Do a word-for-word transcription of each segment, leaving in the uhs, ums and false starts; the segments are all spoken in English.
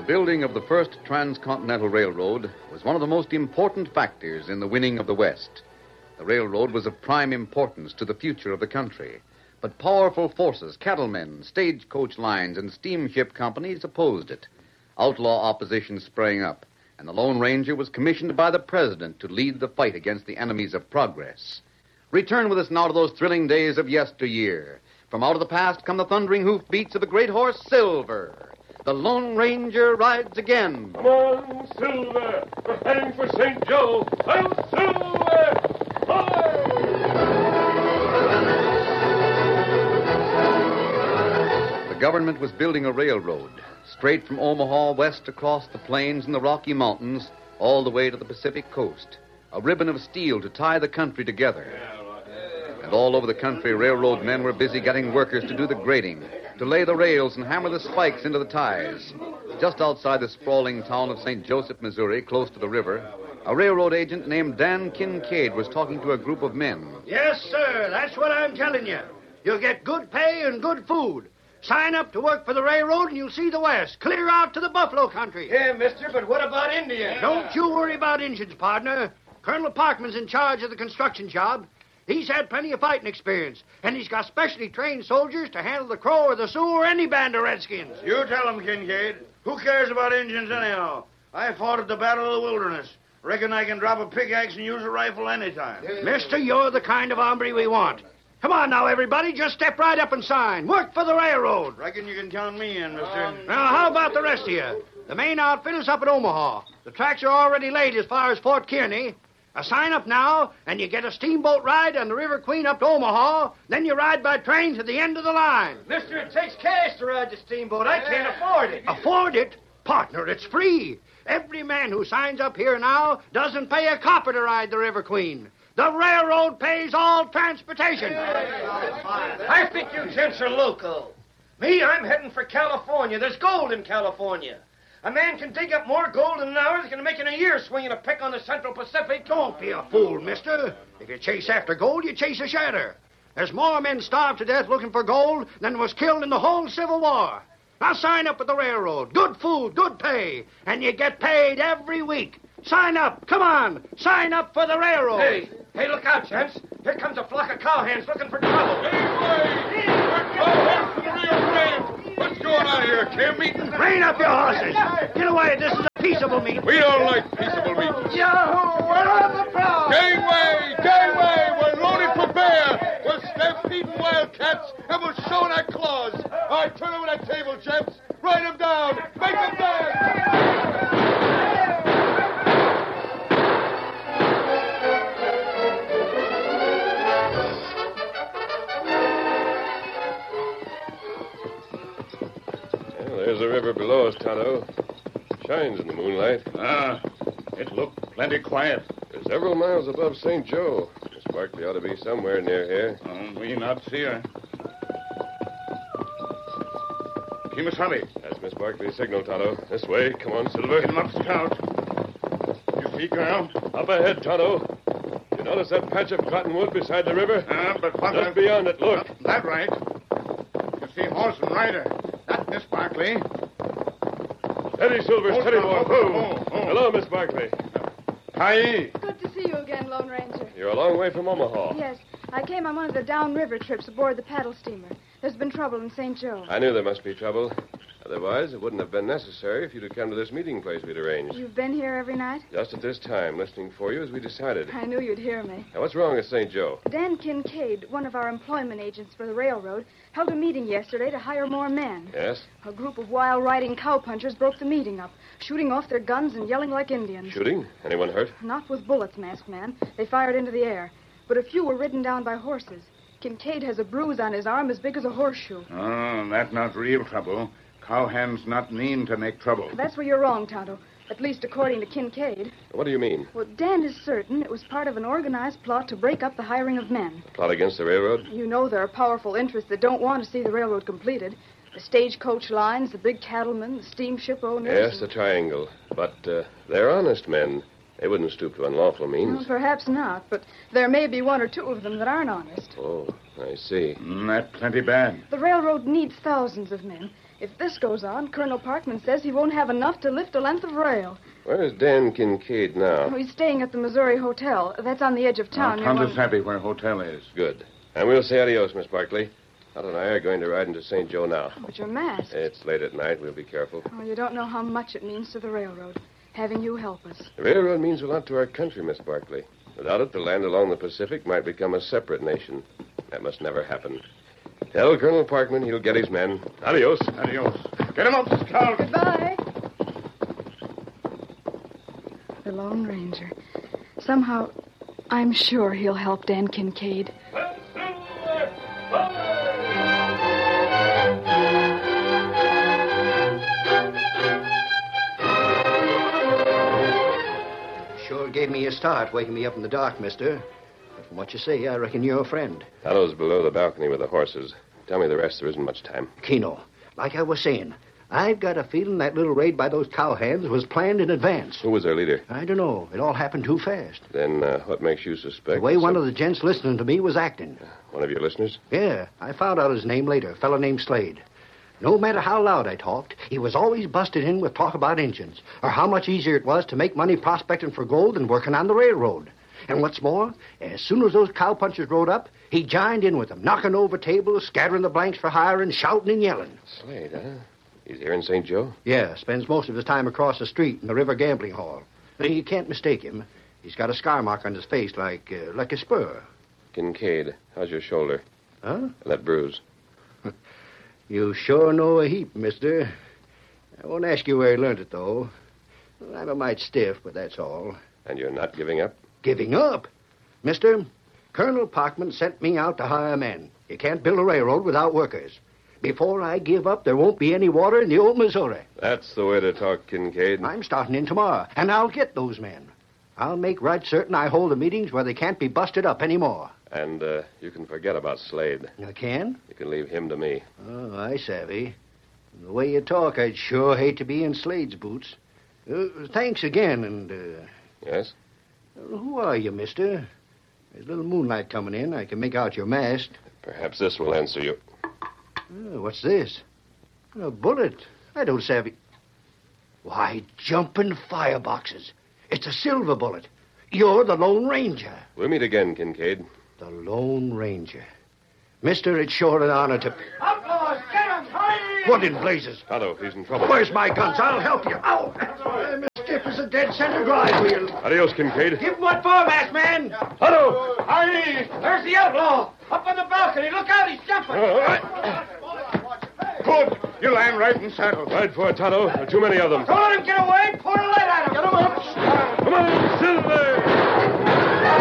building of the first transcontinental railroad was one of the most important factors in the winning of the West. The railroad was of prime importance to the future of the country. But powerful forces, cattlemen, stagecoach lines, and steamship companies opposed it. Outlaw opposition sprang up, and the Lone Ranger was commissioned by the president to lead the fight against the enemies of progress. Return with us now to those thrilling days of yesteryear. From out of the past come the thundering hoofbeats of the great horse Silver. The Lone Ranger rides again. Come on, Silver. We're heading for Saint Joe. I'm Silver! Hi! The government was building a railroad straight from Omaha west across the plains and the Rocky Mountains all the way to the Pacific coast. A ribbon of steel to tie the country together. And all over the country, railroad men were busy getting workers to do the grading, to lay the rails and hammer the spikes into the ties. Just outside the sprawling town of Saint Joseph, Missouri, close to the river, a railroad agent named Dan Kincaid was talking to a group of men. Yes, sir. That's what I'm telling you. You'll get good pay and good food. Sign up to work for the railroad and you'll see the West. Clear out to the Buffalo country. Yeah, mister, but what about Indians? Don't you worry about Indians, partner. Colonel Parkman's in charge of the construction job. He's had plenty of fighting experience, and he's got specially trained soldiers to handle the Crow or the Sioux or any band of redskins. You tell him, Kincaid. Who cares about Indians anyhow? I fought at the Battle of the Wilderness. Reckon I can drop a pickaxe and use a rifle anytime. Mister, you're the kind of hombre we want. Come on now, everybody. Just step right up and sign. Work for the railroad. Reckon you can count me in, mister. Now, how about the rest of you? The main outfit is up at Omaha. The tracks are already laid as far as Fort Kearney. Uh, sign up now, and you get a steamboat ride on the River Queen up to Omaha. Then you ride by train to the end of the line. Mister, it takes cash to ride the steamboat. I can't afford it. Afford it? Partner, it's free. Every man who signs up here now doesn't pay a copper to ride the River Queen. The railroad pays all transportation. I think you gents are loco. Me, I'm heading for California. There's gold in California. A man can dig up more gold in an hour than he can make in a year swinging a pick on the Central Pacific. Don't be a fool, mister. If you chase after gold, you chase a shadow. There's more men starved to death looking for gold than was killed in the whole Civil War. Now sign up with the railroad. Good food, good pay, and you get paid every week. Sign up. Come on. Sign up for the railroad. Hey, hey, look out, gents. Here comes a flock of cowhands looking for trouble. Hey, wait! We're cowhands for the Rio Grande! What's going on here, camp meeting? Rein up your horses. Get away. This is a peaceable meeting. We don't like peaceable meetings. Yahoo! We're on the prowl! Gangway! Gangway! We're loaded for bear! We're stampeding wildcats, and we're showing our claws. All right, turn over that table, gents. Write them down. Make them bad. There's the river below us, Tonto. Shines in the moonlight. Ah, it looked plenty quiet. We're several miles above Saint Joe. Miss Barkley ought to be somewhere near here. Oh, we not see her. Kimasabi. That's Miss Barkley's signal, Tonto. This way. Come on, Silver. Get him up, Scout. You see, girl? Up ahead, Tonto. You notice that patch of cottonwood beside the river? Ah, but what... Just beyond it, look. Uh, that right. You see horse and rider. That Miss Barkley. Steady, Silver, Oh, steady, boy. oh, oh, oh. Hello, Miss Barkley. Hi. Good to see you again, Lone Ranger. You're a long way from Omaha. Yes, I came on one of the downriver trips aboard the paddle steamer. There's been trouble in Saint Joe. I knew there must be trouble. Otherwise, it wouldn't have been necessary if you'd have come to this meeting place we'd arranged. You've been here every night? Just at this time, listening for you as we decided. I knew you'd hear me. Now, what's wrong at Saint Joe? Dan Kincaid, one of our employment agents for the railroad, held a meeting yesterday to hire more men. Yes? A group of wild-riding cowpunchers broke the meeting up, shooting off their guns and yelling like Indians. Shooting? Anyone hurt? Not with bullets, masked man. They fired into the air. But a few were ridden down by horses. Kincaid has a bruise on his arm as big as a horseshoe. Oh, that's not real trouble. Cowhands not mean to make trouble. That's where you're wrong, Tonto. At least according to Kincaid. What do you mean? Well, Dan is certain it was part of an organized plot to break up the hiring of men. Plot against the railroad? You know there are powerful interests that don't want to see the railroad completed. The stagecoach lines, the big cattlemen, the steamship owners. Yes, and... the triangle. But uh, they're honest men. They wouldn't stoop to unlawful means. Well, perhaps not, but there may be one or two of them that aren't honest. Oh, I see. Mm, that's plenty bad. The railroad needs thousands of men. If this goes on, Colonel Parkman says he won't have enough to lift a length of rail. Where's Dan Kincaid now? Oh, he's staying at the Missouri Hotel. That's on the edge of town. Now, Tom's near is one- happy where hotel is. Good. And we'll say adios, Miss Barkley. Todd and I are going to ride into Saint Joe now. But you're masked. It's late at night. We'll be careful. Oh, you don't know how much it means to the railroad, having you help us. The railroad means a lot to our country, Miss Barkley. Without it, the land along the Pacific might become a separate nation. That must never happen. Tell Colonel Parkman he'll get his men. Adios. Adios. Get him up, Scout. Goodbye. The Lone Ranger. Somehow, I'm sure he'll help Dan Kincaid. Sure gave me a start waking me up in the dark, mister. But from what you say, I reckon you're a friend. Tonto's below the balcony with the horses. Tell me the rest. There isn't much time. Keno, like I was saying, I've got a feeling that little raid by those cowhands was planned in advance. Who was their leader? I don't know. It all happened too fast. Then uh, what makes you suspect? The way one some- of the gents listening to me was acting. One of your listeners? Yeah, I found out his name later, a fellow named Slade. No matter how loud I talked, he was always busted in with talk about engines, or how much easier it was to make money prospecting for gold than working on the railroad. And what's more, as soon as those cowpunchers rode up, he joined in with them, knocking over tables, scattering the blanks for hire, and shouting and yelling. Slade, huh? He's here in Saint Joe? Yeah, spends most of his time across the street in the River Gambling Hall. Now, you can't mistake him. He's got a scar mark on his face like uh, like a spur. Kincaid, how's your shoulder? Huh? That bruise. You sure know a heap, mister. I won't ask you where he learned it, though. I'm a mite stiff, but that's all. And you're not giving up? Giving up? Mister, Colonel Parkman sent me out to hire men. You can't build a railroad without workers. Before I give up, there won't be any water in the old Missouri. That's the way to talk, Kincaid. I'm starting in tomorrow, and I'll get those men. I'll make right certain I hold the meetings where they can't be busted up anymore. And uh, you can forget about Slade. I can? You can leave him to me. Oh, I savvy. The way you talk, I'd sure hate to be in Slade's boots. Uh, thanks again, and, uh, Yes? who are you, mister? There's a little moonlight coming in. I can make out your mast. Perhaps this will answer you. Oh, what's this? A bullet. I don't savvy. Why, jumping fireboxes. It's a silver bullet. You're the Lone Ranger. We'll meet again, Kincaid. The Lone Ranger. Mister, it's sure an honor to... Outlaws, get him! Hurry! What in blazes? Tonto, he's in trouble. Where's my guns? I'll help you. Ow! I'm as stiff as a dead center drive wheel. Adios, Kincaid. Give him what for, masked man? Tonto! Hurry! There's the outlaw! Up on the balcony! Look out, he's jumping! All right. Good. You land right in saddle. Ride for it, Tonto. There are too many of them. Don't let him get away! Pour a light at him! Get him up! Come on, Silver!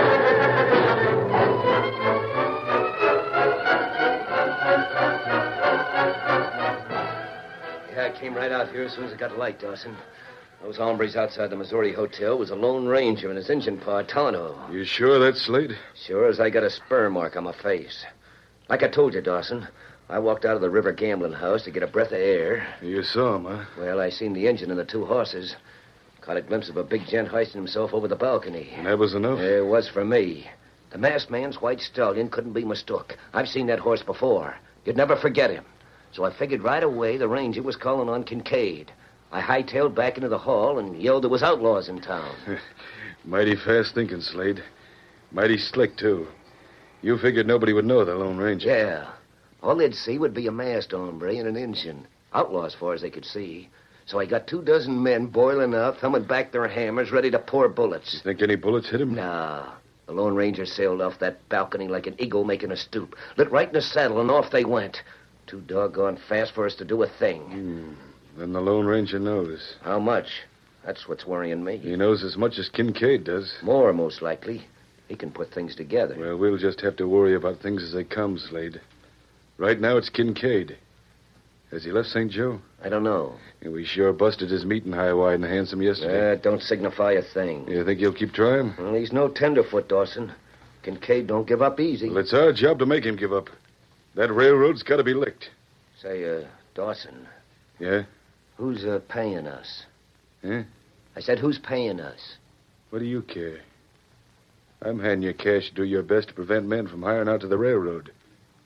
Yeah, I came right out here as soon as I got a light, Dawson. Those hombres outside the Missouri Hotel was a Lone Ranger and his engine pa, Tonto. You sure that's Slade? Sure as I got a spur mark on my face. Like I told you, Dawson, I walked out of the river gambling house to get a breath of air. You saw him, huh? Well, I seen the engine and the two horses. Caught a glimpse of a big gent hoisting himself over the balcony. And that was enough? It was for me. The masked man's white stallion couldn't be mistook. I've seen that horse before. You'd never forget him. So I figured right away the ranger was calling on Kincaid. I hightailed back into the hall and yelled there was outlaws in town. Mighty fast thinking, Slade. Mighty slick, too. You figured nobody would know the Lone Ranger. Yeah. All they'd see would be a masked hombre and an engine. Outlaws, far as they could see. So I got two dozen men boiling up, thumbing back their hammers, ready to pour bullets. Think any bullets hit him? Nah. The Lone Ranger sailed off that balcony like an eagle making a stoop. Lit right in the saddle, and off they went. Too doggone fast for us to do a thing. Hmm. Then the Lone Ranger knows. How much? That's what's worrying me. He knows as much as Kincaid does. More, most likely. He can put things together. Well, we'll just have to worry about things as they come, Slade. Right now, it's Kincaid. Has he left Saint Joe? I don't know. Yeah, we sure busted his meeting high, wide, and handsome yesterday. That don't signify a thing. You think he'll keep trying? Well, he's no tenderfoot, Dawson. Kincaid don't give up easy. Well, it's our job to make him give up. That railroad's got to be licked. Say, uh, Dawson. Yeah? Who's, uh, paying us? Huh? I said, who's paying us? What do you care? I'm handing you cash to do your best to prevent men from hiring out to the railroad.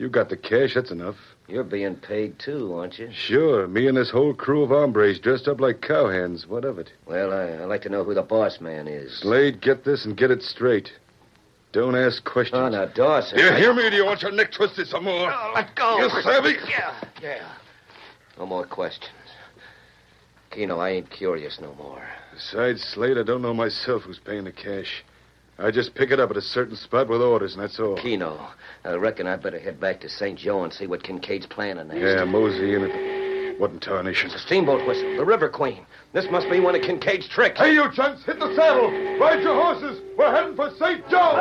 You got the cash, that's enough. You're being paid, too, aren't you? Sure, me and this whole crew of hombres dressed up like cowhands. What of it? Well, I, I'd like to know who the boss man is. Slade, get this and get it straight. Don't ask questions. Oh, now, Dawson. Do you I- hear me, or do you want your neck twisted some more? Oh, let go. You savvy? Yeah, yeah. No more questions. Keno, I ain't curious no more. Besides, Slade, I don't know myself who's paying the cash. I just pick it up at a certain spot with orders, and that's all. Keno, I reckon I better head back to Saint Joe and see what Kincaid's planning next. Yeah, mosey in it. What in tarnation? It's a steamboat whistle, the River Queen. This must be one of Kincaid's tricks. Hey, you gents, hit the saddle. Ride your horses. We're heading for Saint Joe.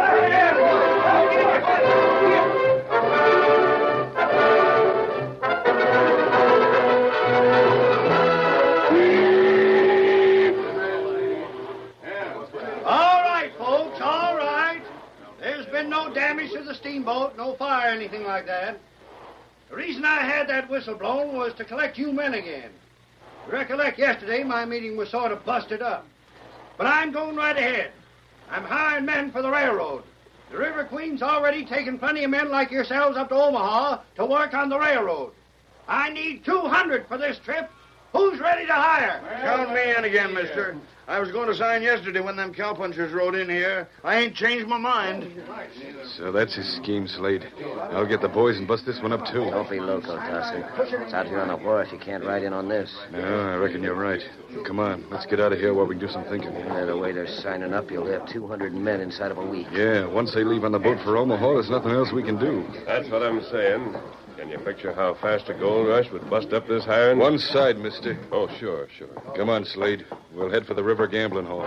All right, folks, all right. There's been no damage to the steamboat, no fire, anything like that. The reason I had that whistle blown was to collect you men again. You recollect yesterday my meeting was sort of busted up. But I'm going right ahead. I'm hiring men for the railroad. The River Queen's already taken plenty of men like yourselves up to Omaha to work on the railroad. I need two hundred for this trip. Who's ready to hire? Count me in again, mister. I was going to sign yesterday when them cowpunchers rode in here. I ain't changed my mind. So that's his scheme, Slade. I'll get the boys and bust this one up, too. Don't be loco, Dawson. It's out here on the wharf. You can't ride in on this. No, I reckon you're right. Come on, let's get out of here while we can do some thinking. Yeah, the way they're signing up, you'll have two hundred men inside of a week. Yeah, once they leave on the boat for Omaha, there's nothing else we can do. That's what I'm saying. Can you picture how fast a gold rush would bust up this hiring? One side, mister. Oh, sure, sure. Come on, Slade. We'll head for the river gambling hall.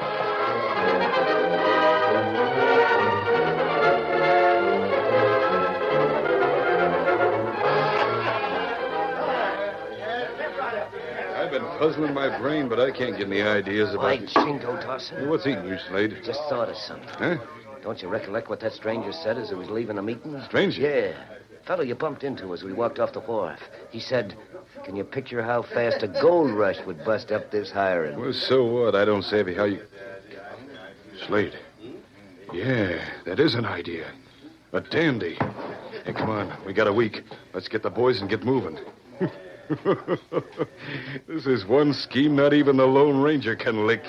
I've been puzzling my brain, but I can't get any ideas By about it. jingo, Dawson. What's eating you, Slade? Just thought of something. Huh? Don't you recollect what that stranger said as he was leaving the meeting? Stranger? Yeah. Fellow you bumped into as we walked off the wharf. He said, can you picture how fast a gold rush would bust up this hiring? Well, so what? I don't savvy how you... Slade. Yeah, that is an idea. A dandy. Hey, come on. We got a week. Let's get the boys and get moving. This is one scheme not even the Lone Ranger can lick.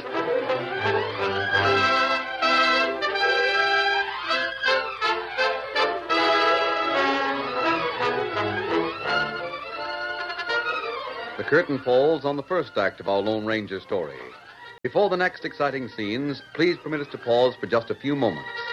The curtain falls on the first act of our Lone Ranger story. Before the next exciting scenes, please permit us to pause for just a few moments.